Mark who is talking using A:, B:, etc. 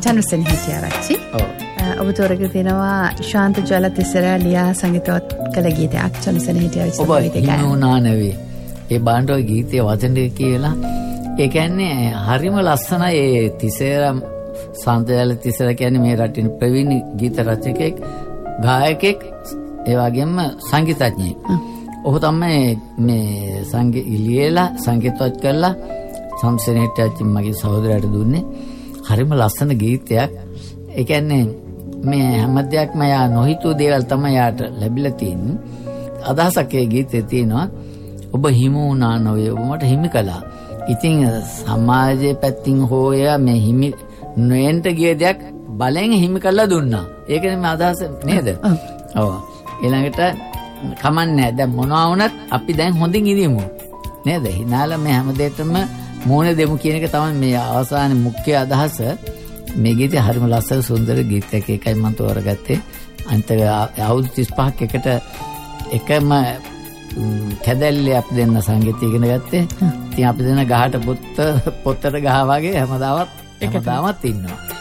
A: චන්ද්‍රසේන හිටියාරච්චි. ඔබ තෝරගෙන තිනවා ශාන්ත ජලතිස්සර ලියා සංගීතවත් කළ ගීතයක් චන්ද්‍රසේන හිටියාරච්චි.
B: ඔබ හිමුණා නෙවෙයි. ඒ බාණ්ඩෝ ගීතයේ වචන කියලා ඒ කියන්නේ හරිම ලස්සනයි. ඒ තිසර ශාන්ත ජලතිස්සර කියන්නේ මේ රටින් ප්‍රවීණ ගීත රචකයෙක්, ගායකයෙක්, ඒ වගේම සංගීතඥයෙක්. ඔහු තමයි මේ ලියලා සංගීතවත් කරලා චන්ද්‍රසේන හිටියාරච්චි මගේ සහෝදරයාට දුන්නේ. හරිම ලස්සන ගීතයක්. ඒ කියන්නේ මේ හැම දෙයක්ම යා නොහිතූ දේවල් තමයි යාට ලැබිලා තියෙන්නේ. අදහසක් ඒ ගීතේ තියෙනවා. ඔබ හිමු වුණා නොවේ, ඔබ මට හිමි කළා. ඉතින් සමාජයේ පැත්තින් හොයා මේ හිමි නොයෙන්ට ගිය දෙයක් බලෙන් හිමි කළා දුන්නා. ඒකනේ මේ අදහස නේද? ඔව්. ඊළඟට කමන්නේ දැන් මොනවා වුණත් අපි දැන් හොඳින් ඉඳිමු. නේද? හිනාලා මේ හැම දෙයකටම මෝන දෙමු කියන එක තමයි මේ අවසාන මුඛ්‍ය අදහස. මේ ගීතය හරිම ලස්සන සුන්දර ගීතයක්. ඒකයි මම තෝරගත්තේ. අන්ත අවුරුදු 35ක් එකට එකම කැදැල්ලේ අපි දෙන්න සංගීතය ඉගෙන ගත්තේ. ඉතින් අපි දෙන්න ගහට පොත්තට ගහ වගේ හැමදාමත් ඉන්නවා.